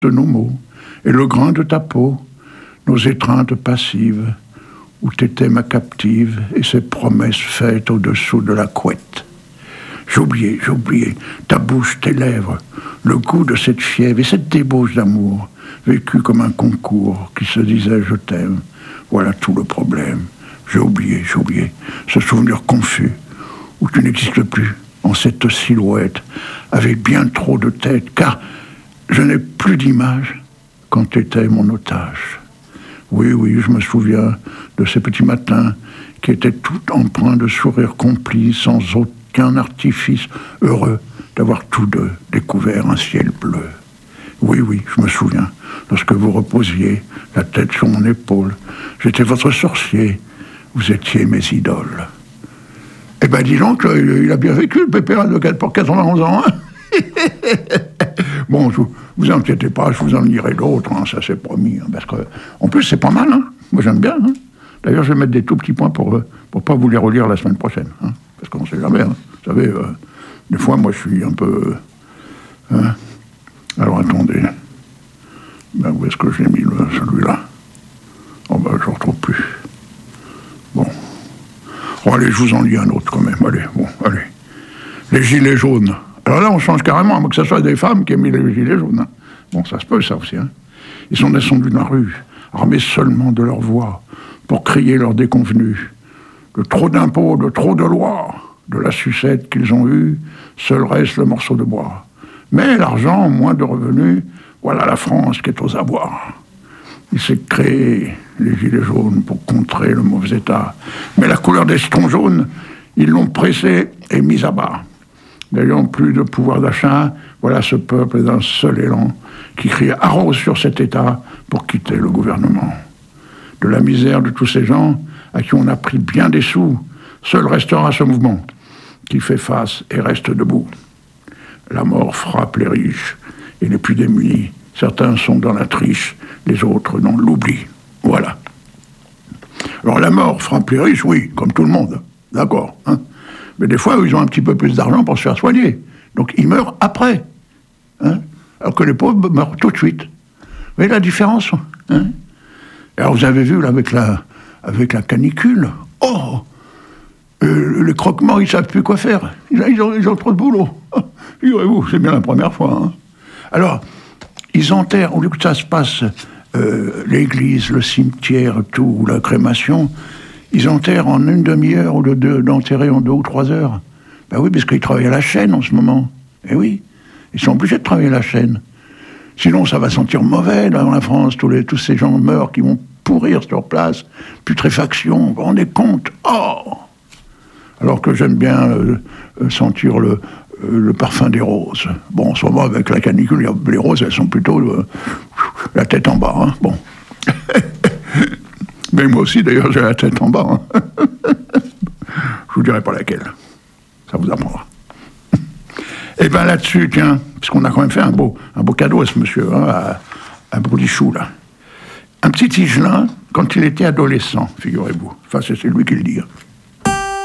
de nos mots, et le grain de ta peau, nos étreintes passives, où t'étais ma captive, et ces promesses faites au-dessous de la couette. J'ai oublié, ta bouche, tes lèvres, le goût de cette fièvre et cette débauche d'amour, vécue comme un concours qui se disait je t'aime. Voilà tout le problème. J'ai oublié, ce souvenir confus, où tu n'existes plus, en cette silhouette, avec bien trop de tête, car je n'ai plus d'image quand tu étais mon otage. Oui, je me souviens de ces petits matins qui étaient tout empreints de sourires complices, sans aucun artifice, heureux d'avoir tous deux découvert un ciel bleu. Oui, je me souviens, lorsque vous reposiez la tête sur mon épaule, j'étais votre sorcier, vous étiez mes idoles. Eh ben dis donc, il a bien vécu le pépère pour 91 ans, hein. Bon, vous inquiétez pas, je vous en lirai d'autres, hein, ça c'est promis. Hein, parce que, en plus, c'est pas mal, hein. Moi j'aime bien. Hein. D'ailleurs, je vais mettre des tout petits points pour pas vous les relire la semaine prochaine. Hein, parce qu'on sait jamais. Hein. Vous savez, des fois, moi je suis un peu. Hein. Alors attendez. Ben, où est-ce que j'ai mis celui-là? Oh ben, je ne retrouve plus. Bon. Oh, allez, je vous en lis un autre quand même. Allez. Les gilets jaunes. Alors là, on change carrément, à moins que ce soit des femmes qui aient mis les gilets jaunes. Hein. Bon, ça se peut, ça aussi. Hein. Ils sont descendus dans la rue, armés seulement de leur voix, pour crier leurs déconvenus. De trop d'impôts, de trop de lois, de la sucette qu'ils ont eue, seul reste le morceau de bois. Mais l'argent, moins de revenus, voilà la France qui est aux abois. Il s'est créé les gilets jaunes pour contrer le mauvais état. Mais la couleur des jetons jaunes, ils l'ont pressé et mis à bas. N'ayant plus de pouvoir d'achat, voilà ce peuple d'un seul élan qui crie haro sur cet État pour quitter le gouvernement. De la misère de tous ces gens à qui on a pris bien des sous, seul restera ce mouvement qui fait face et reste debout. La mort frappe les riches et les plus démunis. Certains sont dans la triche, les autres dans l'oubli. Voilà. Alors la mort frappe les riches, oui, comme tout le monde, d'accord, hein. Mais des fois, ils ont un petit peu plus d'argent pour se faire soigner. Donc, ils meurent après. Hein, alors que les pauvres meurent tout de suite. Vous voyez la différence, hein? Alors, vous avez vu, là, avec la canicule, les croquements, ils ne savent plus quoi faire. Ils ont trop de boulot. Figurez-vous, c'est bien la première fois. Hein. Alors, ils enterrent, au lieu que ça se passe, l'église, le cimetière, tout, la crémation, ils enterrent en une demi-heure au lieu d'enterrer en 2 ou 3 heures. Ben oui, parce qu'ils travaillent à la chaîne en ce moment. Eh oui, ils sont obligés de travailler à la chaîne. Sinon, ça va sentir mauvais dans la France. Tous ces gens meurent qui vont pourrir sur place. Putréfaction, vous vous rendez compte? Alors que j'aime bien sentir le parfum des roses. Bon, en ce moment, avec la canicule, les roses, elles sont plutôt la tête en bas. Hein. Bon. Mais moi aussi, d'ailleurs, j'ai la tête en bas. Hein. Je vous dirai pas laquelle. Ça vous apprendra. Et bien là-dessus, tiens, parce qu'on a quand même fait un beau cadeau à ce monsieur, hein, à Boudichou, là. Un petit Tigelin, quand il était adolescent, figurez-vous. Enfin, c'est lui qui le dit. Hein.